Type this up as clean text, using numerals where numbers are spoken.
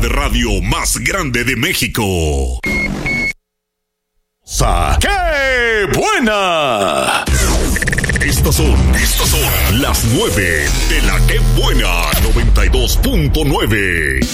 de radio más grande de México. ¡Qué buena! Estas son las 9 de la Qué Buena 92.9.